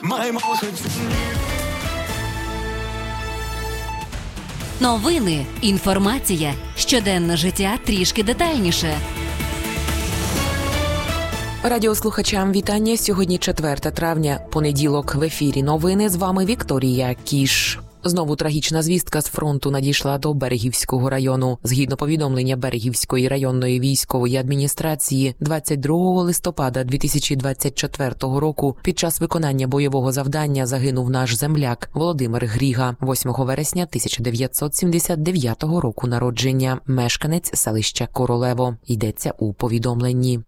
Новини, інформація, щоденне життя трішки детальніше. Радіослухачам вітання. Сьогодні 4 травня, понеділок. В ефірі новини. З вами Вікторія Кіш. Знову трагічна звістка з фронту надійшла до Берегівського району. Згідно повідомлення Берегівської районної військової адміністрації, 22 листопада 2024 року під час виконання бойового завдання загинув наш земляк Володимир Гріга, 8 вересня 1979 року народження, мешканець селища Королево. Йдеться у повідомленні.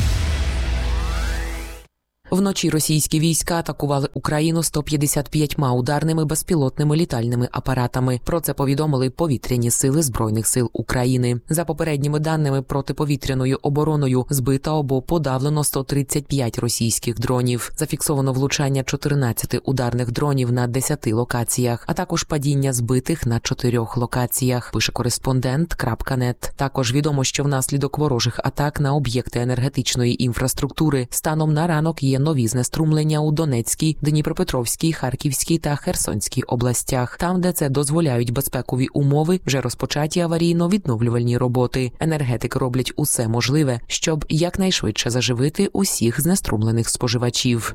Вночі російські війська атакували Україну 155 ударними безпілотними літальними апаратами. Про це повідомили повітряні сили Збройних сил України. За попередніми даними, протиповітряною обороною збито або подавлено 135 російських дронів. Зафіксовано влучання 14 ударних дронів на 10 локаціях, а також падіння збитих на 4 локаціях, пише Кореспондент.нет. Також відомо, що внаслідок ворожих атак на об'єкти енергетичної інфраструктури станом на ранок є нові знеструмлення у Донецькій, Дніпропетровській, Харківській та Херсонській областях. Там, де це дозволяють безпекові умови, вже розпочаті аварійно-відновлювальні роботи. Енергетики роблять усе можливе, щоб якнайшвидше заживити усіх знеструмлених споживачів.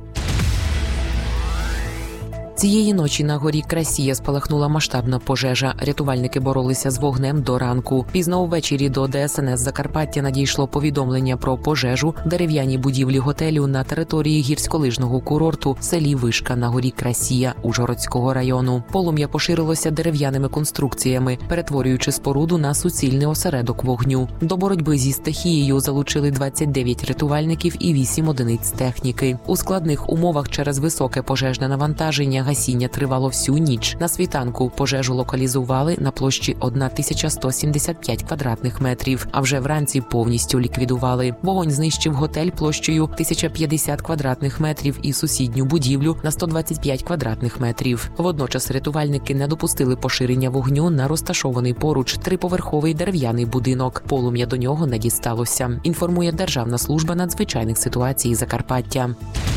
Цієї ночі на горі Красія спалахнула масштабна пожежа. Рятувальники боролися з вогнем до ранку. Пізно увечері до ДСНС Закарпаття надійшло повідомлення про пожежу в дерев'яній будівлі готелю на території гірськолижного курорту в селі Вишка на горі Красія Ужгородського району. Полум'я поширилося дерев'яними конструкціями, перетворюючи споруду на суцільний осередок вогню. До боротьби зі стихією залучили 29 рятувальників і 8 одиниць техніки. У складних умовах через високе пожежне навантаження гасіння тривало всю ніч. На світанку пожежу локалізували на площі 1175 квадратних метрів, а вже вранці повністю ліквідували. Вогонь знищив готель площею 1050 квадратних метрів і сусідню будівлю на 125 квадратних метрів. Водночас рятувальники не допустили поширення вогню на розташований поруч триповерховий дерев'яний будинок. Полум'я до нього не дісталося, інформує Державна служба надзвичайних ситуацій Закарпаття.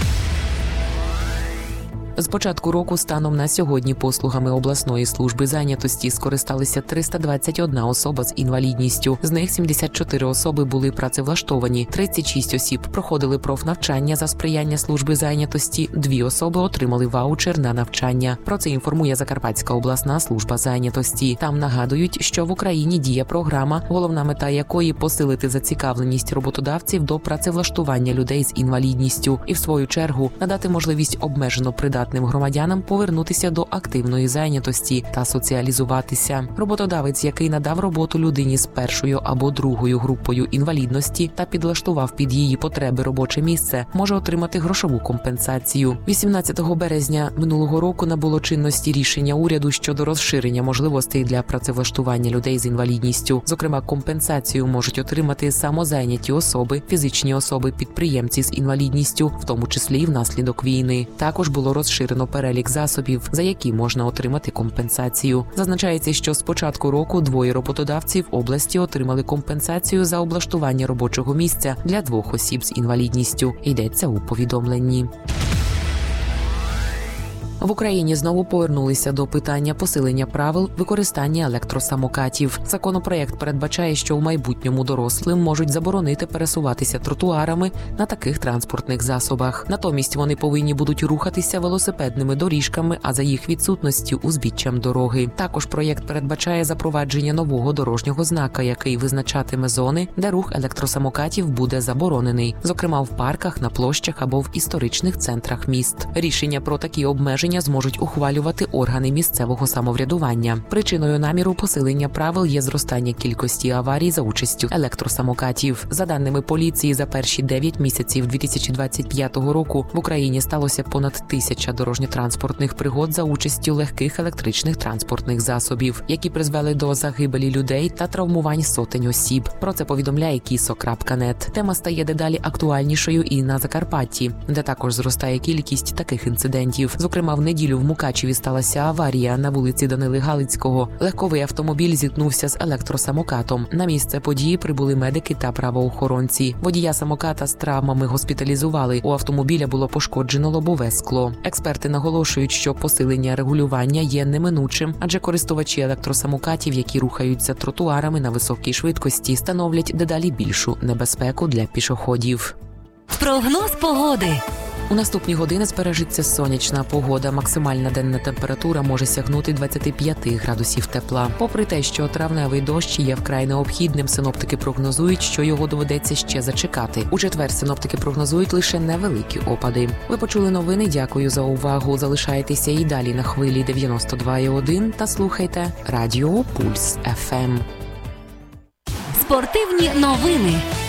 З початку року станом на сьогодні послугами обласної служби зайнятості скористалися 321 особа з інвалідністю. З них 74 особи були працевлаштовані, 36 осіб проходили профнавчання за сприяння служби зайнятості, 2 особи отримали ваучер на навчання. Про це інформує Закарпатська обласна служба зайнятості. Там нагадують, що в Україні діє програма, головна мета якої – посилити зацікавленість роботодавців до працевлаштування людей з інвалідністю і, в свою чергу, надати можливість обмежено придатним громадянам повернутися до активної зайнятості та соціалізуватися. Роботодавець, який надав роботу людині з першою або другою групою інвалідності та підлаштував під її потреби робоче місце, може отримати грошову компенсацію. 18 березня минулого року набуло чинності рішення уряду щодо розширення можливостей для працевлаштування людей з інвалідністю. Зокрема, компенсацію можуть отримати самозайняті особи, фізичні особи, підприємці з інвалідністю, в тому числі і внаслідок війни. Також було розширено перелік засобів, за які можна отримати компенсацію. Зазначається, що з початку року 2 роботодавців області отримали компенсацію за облаштування робочого місця для 2 осіб з інвалідністю. Йдеться у повідомленні. В Україні знову повернулися до питання посилення правил використання електросамокатів. Законопроєкт передбачає, що в майбутньому дорослим можуть заборонити пересуватися тротуарами на таких транспортних засобах. Натомість вони повинні будуть рухатися велосипедними доріжками, а за їх відсутності – узбіччям дороги. Також проєкт передбачає запровадження нового дорожнього знака, який визначатиме зони, де рух електросамокатів буде заборонений, зокрема в парках, на площах або в історичних центрах міст. Рішення про такі обмеження зможуть ухвалювати органи місцевого самоврядування. Причиною наміру посилення правил є зростання кількості аварій за участю електросамокатів. За даними поліції, за перші 9 місяців 2025 року в Україні сталося понад 1000 дорожньо-транспортних пригод за участю легких електричних транспортних засобів, які призвели до загибелі людей та травмувань сотень осіб. Про це повідомляє Kiso.net. Тема стає дедалі актуальнішою і на Закарпатті, де також зростає кількість таких інцидентів. Зокрема, в неділю в Мукачеві сталася аварія на вулиці Данили Галицького. Легковий автомобіль зіткнувся з електросамокатом. На місце події прибули медики та правоохоронці. Водія самоката з травмами госпіталізували. У автомобіля було пошкоджено лобове скло. Експерти наголошують, що посилення регулювання є неминучим, адже користувачі електросамокатів, які рухаються тротуарами на високій швидкості, становлять дедалі більшу небезпеку для пішоходів. Прогноз погоди. У наступні години збережеться сонячна погода. Максимальна денна температура може сягнути 25 градусів тепла. Попри те, що травневий дощ є вкрай необхідним, синоптики прогнозують, що його доведеться ще зачекати. У четвер синоптики прогнозують лише невеликі опади. Ви почули новини, дякую за увагу. Залишайтеся і далі на хвилі 92,1 та слухайте Радіо Пульс ФМ. Спортивні новини.